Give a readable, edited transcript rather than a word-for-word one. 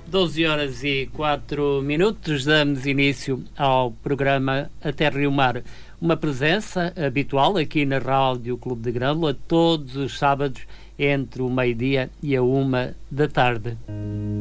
12 horas e 4 minutos, damos início ao programa Até Rio Mar. Uma presença habitual aqui na Rádio Clube de Grândola, todos os sábados, entre o meio-dia e a 1 da tarde.